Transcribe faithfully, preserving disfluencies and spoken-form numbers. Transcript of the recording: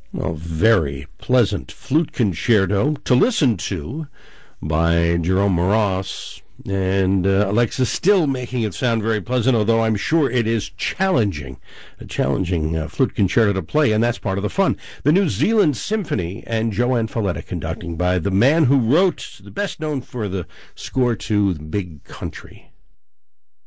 A very pleasant flute concerto to listen to by Jerome Moross, and uh, Alexa still making it sound very pleasant, although I'm sure it is challenging, a challenging uh, flute concerto to play, and that's part of the fun. The New Zealand Symphony and Joanne Falletta conducting by the man who wrote, the best known for the score to The Big Country.